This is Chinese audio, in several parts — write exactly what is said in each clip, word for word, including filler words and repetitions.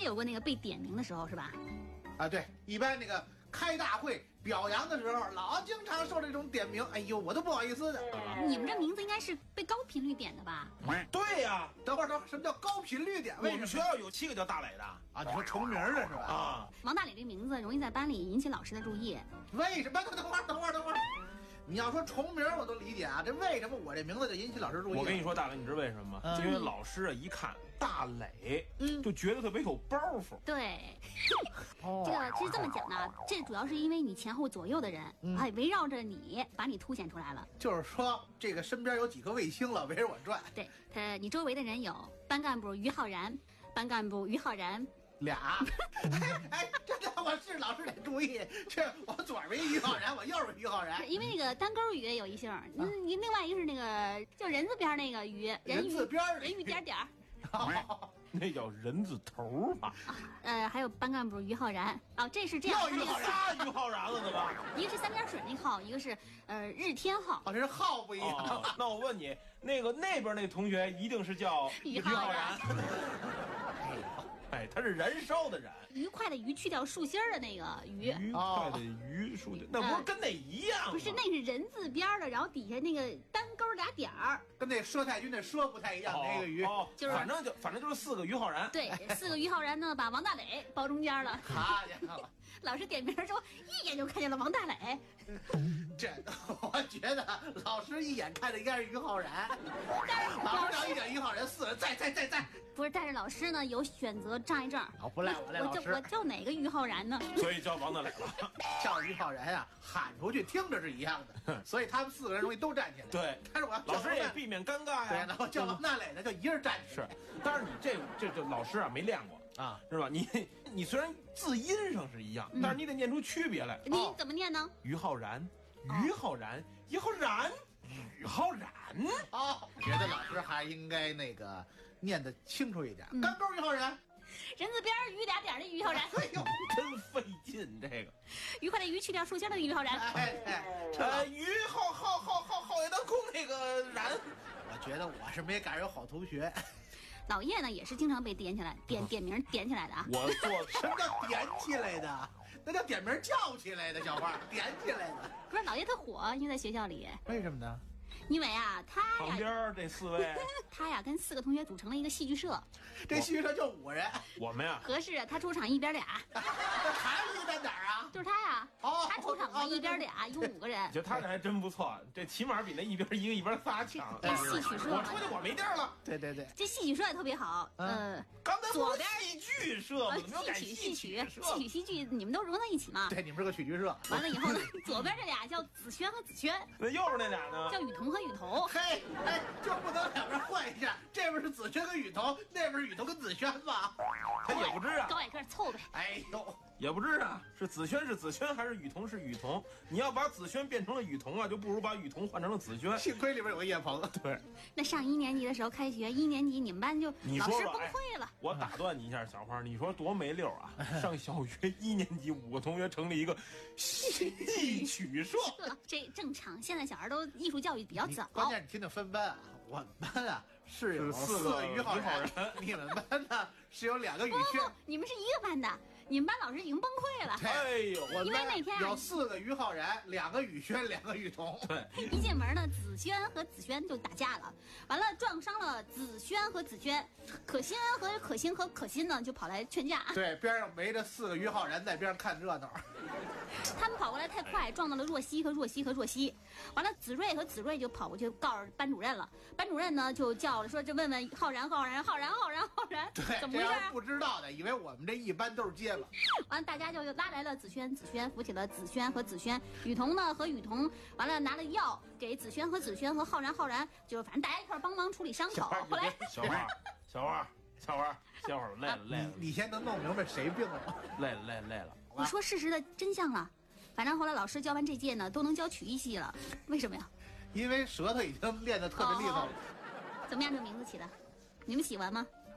有过那个被点名的时候是吧？ 啊，对，一般那个开大会表扬的时候，老经常受这种点名，哎呦，我都不好意思的。 你们这名字应该是被高频率点的吧？ 对呀、啊， 等会儿等会儿，什么叫高频率点？ 我们学校有七个叫大磊的啊，你说重名的是吧？ 啊， 王大磊这名字容易在班里引起老师的注意。 为什么？等会儿等会儿等会儿。你要说重名我都理解啊，这为什么我这名字就引起老师注意？ 我跟你说，大磊，你知道为什么吗？嗯、因为老师啊一看大磊，嗯，就觉得特别有包袱。 对，哦、这个是这么讲的，这主要是因为你前后左右的人，嗯、哎，围绕着你，把你凸显出来了。 就是说，这个身边有几颗卫星了，围着我转。 对他，你周围的人有班干部于浩然，班干部于浩然。 俩，哎哎，真的，我是老师得注意，这我左边于浩然，我右边于浩然， 因为那个单钩鱼有一姓，嗯、啊，另外一个是那个叫人字边那个鱼， 人字边人鱼点点儿， 哦，那叫人字头吧？ 啊，呃，还有班干部于浩然，哦，这是这样， 又于浩然，于浩然了怎么？ 一个是三点水那号，一个是呃日天号， 哦，这是号不一样。 哦、那我问你，那个那边那同学一定是叫于浩然。 哎，他是燃烧的燃， 愉快的愉去掉竖心儿的那个愉， 愉快的愉竖的，那不是跟那一样吗？ 不是，那是人字边的，然后底下那个单钩俩点儿， 跟那佘太君那佘不太一样。 哦、 那个于， 哦， 就是反正就反正就是四个于浩然。 对，四个于浩然呢，把王大磊包中间了。 好家伙！ 老师点名的时候，一眼就看见了王大磊。 这，我觉得老师一眼看的应该是于浩然。 但是老师一点于浩然四人，在在在在。 不是，但是老师呢有选择障碍症。 哦，不赖我赖老师。 我叫我叫哪个于浩然呢？ 所以叫王大磊了。 叫于浩然啊，喊出去听着是一样的，所以他们四个人容易都站起来。 对， 但是我要老师也避免尴尬呀。 对，然后叫王大磊呢，就一人站起来。是，但是你这这这老师啊没练过啊，是吧？你你虽然字音上是一样，但是你得念出区别来。 你怎么念呢？ 于浩然，于浩然，于浩然。于浩然哦，觉得老师还应该那个念得清楚一点。单钩于浩然， 人字边于俩点的于浩然。 哎呦， 真费劲这个。 愉快的愉去掉竖心的于浩然。 哎哎， 呃，于浩浩浩浩浩也当空那个然。 我觉得我是没赶上好同学。 老叶呢也是经常被点起来，点点名点起来的啊。 我做什么叫点起来的？那叫点名叫起来的，小花，点起来的。 不是老叶他火，因为在学校里。 为什么呢？ 因为啊，他呀， 旁边这四位， 他呀跟四个同学组成了一个戏剧社。 这戏剧社就五人。 我们呀， 合适他出场一边俩。 还有一个在哪儿啊？ 就是他呀。哦，他出场嘛，一边俩，有五个人。 就他这还真不错，这起码比那一边一个一边仨强。 这戏曲社， 我出去我没地儿了。 对对对， 这戏曲社也特别好。呃， 刚才左边戏剧社，怎么又改戏曲戏曲戏曲戏剧，你们都融在一起嘛？ 对，你们是个曲剧社。 完了以后呢，左边这俩叫子轩和子轩， 那右边那俩呢？ 叫雨桐和雨桐。 嘿，哎，就不能两边换一下？这边是子轩跟雨桐，那边是雨桐跟子轩吧？ 他也不知啊， 高矮个凑呗。 哎呦， 也不知啊，是子轩是子轩还是雨桐是雨桐？你要把子轩变成了雨桐啊，就不如把雨桐换成了子轩。 幸亏里边有个叶鹏。 对。 那上一年级的时候开学，一年级你们班就你老师崩溃了、哎。 我打断你一下，小花，你说多没溜啊！上小学一年级五个同学成立一个戏曲社， 这正常。现在小孩都艺术教育比较早。 关键你听听分班啊，我们班啊是有四个于浩然，你们班呢是有两个雨轩。 你们是一个班的，你们班老师已经崩溃了。 哎呦， 我因为那天、啊、 有四个于浩然，两个雨轩，两个雨桐。 对， 一进门呢，子轩和子轩就打架了，完了撞伤了子轩和子轩，可心和可心和可心呢就跑来劝架。 对，边上围着四个于浩然在边上看热闹。 他们跑过来太快，撞到了若曦和若曦和若曦。完了，子睿和子睿就跑过去告诉班主任了。班主任呢就叫了说：“这问问浩然，浩然，浩然，浩然，浩然， 对， 怎么回事、啊？” 不知道的，以为我们这一班都是结巴。 完了，大家就拉来了子轩，子轩扶起了子轩和子轩，雨桐呢和雨桐，完了拿了药给子轩和子轩和浩然，浩然就反正大家一块帮忙处理伤口。后来， 小花，小花，小花，歇会儿，累了，累了。 你先能弄明白谁病了？ 累了，累了，累了。 我说事实的真相了。反正后来老师教完这届呢，都能教曲艺系了。为什么呀？ 因为舌头已经练得特别利索了。 哦、怎么样？这名字起的，你们喜欢吗？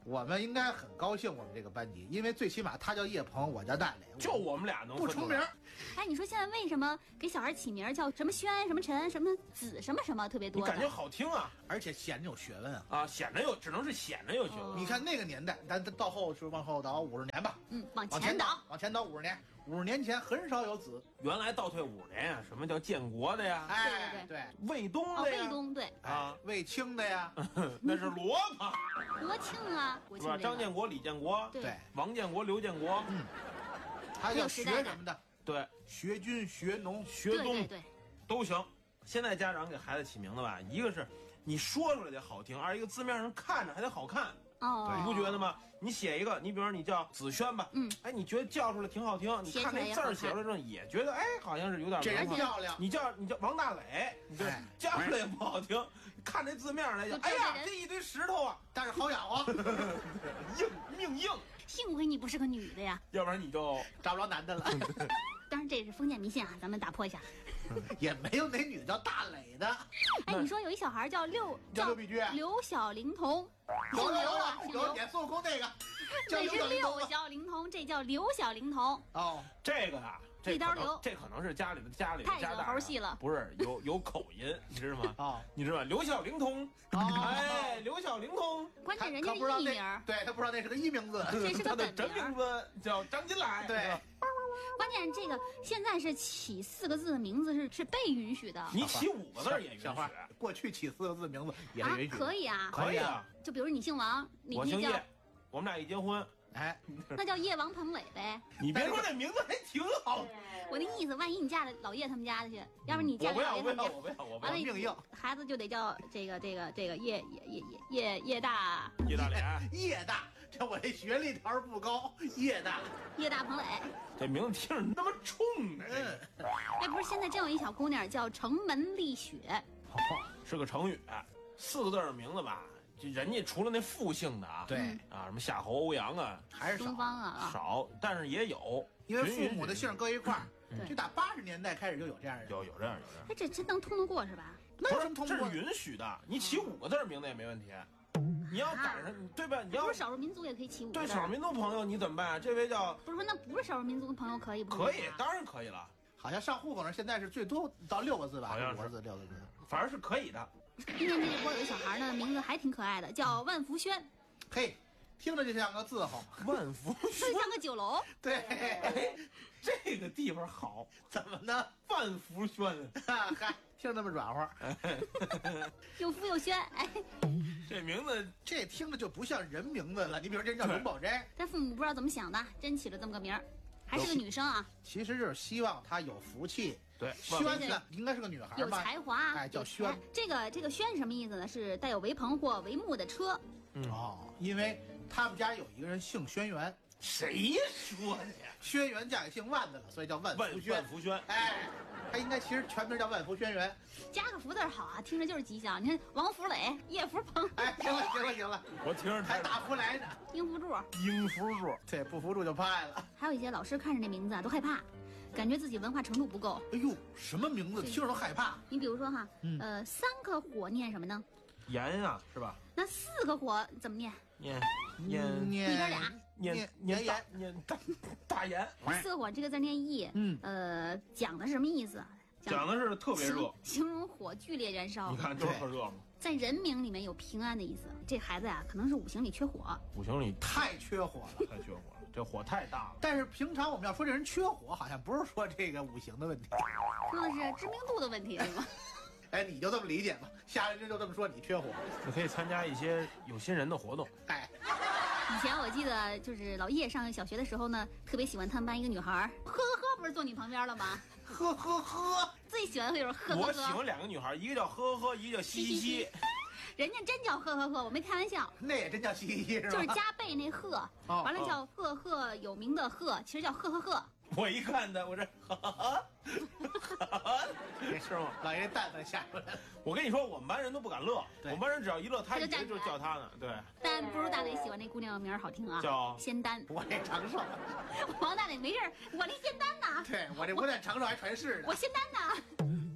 我们应该很高兴，我们这个班级，因为最起码他叫叶鹏，我叫大磊， 就我们俩能不重名。 哎，你说现在为什么给小孩起名叫什么轩、什么陈、什么子、什么什么特别多？ 你感觉好听啊， 而且显得有学问啊！ 啊，显得有，只能是显得有学问。 哦你看那个年代，咱到后是往后倒五十年吧， 嗯，往往前倒。 倒，往前倒五十年。五十年前很少有子， 原来倒退五十年呀，什么叫建国的呀？ 哎，对， 卫东哦， 的呀？ 卫东对， 啊， 卫青的呀， 那是萝卜， 国庆啊，国是吧？ 庆这个张建国、李建国， 对对， 王建国、刘建国， 嗯，还叫学什么的， 对， 学军、学农、 学东对对对， 都行。现在家长给孩子起名字吧，一个是你说出来得好听，二一个字面上看着还得好看， 哦， 你不觉得吗？你写一个，你比如说你叫子轩吧， 嗯， 哎，你觉得叫出来挺好听，你看那字儿写出来之后也觉得，哎，好像是有点这人文化漂亮。 你叫你叫王大磊，你这哎叫出来也不好听，看这字面来讲，哎呀，这一堆石头啊， 但是好养活， 硬命硬， 幸亏你不是个女的呀， 要不然你就找不着男的了。 当然这是封建迷信啊，咱们打破一下。 也没有哪女的叫大磊的， 哎，你说有一小孩叫六叫刘必居， 刘小龄童， 有有姓刘啊，姓刘， 有有演孙悟空那个，叫那是刘六小龄童，这叫刘小龄童。 哦， 这个啊，这一刀流， 这可能是家里的家里的太子家大猴戏了， 不是有有口音，你知道吗？ 哦， 你知道吗？刘小龄童，哎，刘小龄童， 关键人家他不知道那艺名， 对他不知道那是个艺名字， 这是个他的真本名名字叫张金来， 对。 关键这个现在是起四个字的名字是是被允许的。 你起五个字也允许小花，过去起四个字名字也啊允许， 可以啊， 可以啊。 就比如你姓王，你可以叫我姓叶，我们俩一结婚， 哎， 那叫叶王彭磊呗。 你别说这名字还挺好。 我的意思，万一你嫁到老叶他们家去，要不然你嫁我不要，我不要， 给老叶他们家， 我不要，我不要完了。 命硬， 孩子就得叫这个这个这个叶叶叶叶叶叶大叶大脸， 叶大，这我这学历条不高，叶大， 叶大彭磊。 这名字听着那么冲呢。 嗯， 哎，不是，现在真有一小姑娘叫城门立雪， 是个成语，四个字的名字吧，就人家除了那复姓的啊， 对， 啊，什么夏侯、欧阳啊， 还是少， 东方啊啊， 少，但是也有， 因为父母的姓搁一块儿， 对就打八十年代开始就有这样的， 有有这样有这样。 哎，这真能通得过是吧？ 那有什么不是，这通过是？允许的，你起五个字儿名字也没问题。你要赶上，对吧？你要不是少数民族也可以起五个字儿对少数民族朋友你怎么办？这位叫不是说那不是少数民族的朋友可以不可以啊， 当然可以了， 好像上户口那现在是最多到六个字吧， 好像是五个字六个字。 反正是可以的。 今年这一波有一小孩呢，名字还挺可爱的，叫万福轩， 嘿，听着就像个字号。 万福就像个酒楼。 对， 哎，这个地方好， 怎么呢？ 万福轩， 嗨，听那么软和， 又福又轩，哎， 这名字这听着就不像人名字了。你比如这人叫荣宝斋， 但父母不知道怎么想的，真起了这么个名儿，还是个女生啊， 其实就是希望他有福气。 对轩呢，应该是个女孩有吧？ 才华， 哎，叫有才轩。 这个这个轩是什么意思呢？是带有帷篷或帷幕的车。 哦，因为他们家有一个人姓轩辕， 谁说的呀？ 轩辕嫁给姓万的了，所以叫万万福轩万。福轩， 哎，他应该其实全名叫万福轩辕。 加个福字儿好啊，听着就是吉祥。你看王福磊、叶福鹏、 哎，行了行了行了， 我听着太还打福来呢。 殷福柱， 英福柱， 对，不服住就派了。 还有一些老师看着这名字啊都害怕，感觉自己文化程度不够。 哎呦，什么名字听着都害怕。 你比如说哈， 嗯呃，三个火念什么呢？ 盐啊，是吧？ 那四个火怎么念？ 念念念一边俩念念大念大大盐， 四个火这个字念意， 嗯呃，讲的是什么意思啊？ 讲的是特别热形，形容火剧烈燃烧你。看就是特热嘛。 在人名里面有平安的意思。这孩子呀、可能是五行里缺火。 五行里太缺火了。 太缺火了，这火太大了。 但是平常我们要说这人缺火，好像不是说这个五行的问题。 说的是知名度的问题，是吗？ 哎，你就这么理解吧，下人就这么说你缺火。 你可以参加一些有心人的活动。 哎， 以前我记得就是老叶上小学的时候呢，特别喜欢他们班一个女孩儿，呵呵呵，不是坐你旁边了吗？ 呵呵呵， 最喜欢的就是呵呵我喜呵， 欢两个女孩，一个叫呵呵呵，一个叫嘻嘻嘻。 人家真叫呵呵呵，我没开玩笑， 那也真叫嘻嘻嘻是吧？ 就是加倍那呵， 哦完了叫赫赫有名的赫，其实叫呵呵呵。 我一看他，我这哈哈哈， 没事吗？老爷蛋蛋下出来了。 我跟你说，我们班人都不敢乐。我对们班人只要一乐，他以为他就站起来就是叫他呢。对， 但不如大磊喜欢那姑娘名儿好听啊， 叫仙丹。 我这长寿， 王大磊没事儿，我这仙丹呢？ 对我这不但长寿还传世呢我。仙丹呢？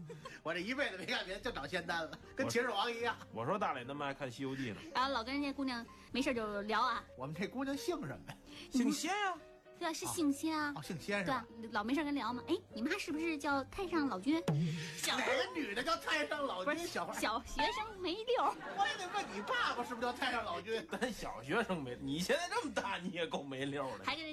我这一辈子没干别的，就找仙丹了，跟秦始皇一样。 我说大磊那么爱看《西游记》呢， 然后老跟人家姑娘没事就聊啊， 我们这姑娘姓什么呀？ 姓仙呀、啊。 对啊，是姓仙啊。 哦，姓仙是对吧？ 啊，老没事跟聊嘛。哎，你妈是不是叫太上老君？小哪个女的叫太上老君？小孩小学生没溜。 我也得问你爸爸是不是叫太上老君？ 咱小学生没，你现在这么大，你也够没溜的。 还跟人